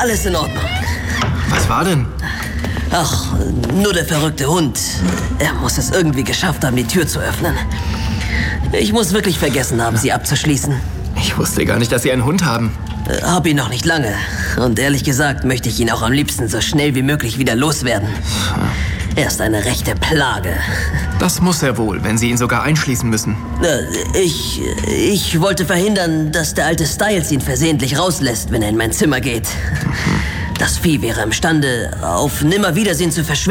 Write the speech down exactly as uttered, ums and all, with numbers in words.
alles in Ordnung. Was war denn? Ach, nur der verrückte Hund. Er muss es irgendwie geschafft haben, die Tür zu öffnen. Ich muss wirklich vergessen haben, sie abzuschließen. Ich wusste gar nicht, dass Sie einen Hund haben. Äh, hab ihn noch nicht lange. Und ehrlich gesagt möchte ich ihn auch am liebsten so schnell wie möglich wieder loswerden. Er ist eine rechte Plage. Das muss er wohl, wenn Sie ihn sogar einschließen müssen. Äh, ich, ich wollte verhindern, dass der alte Styles ihn versehentlich rauslässt, wenn er in mein Zimmer geht. Das Vieh wäre imstande, auf Nimmerwiedersehen zu verschwinden.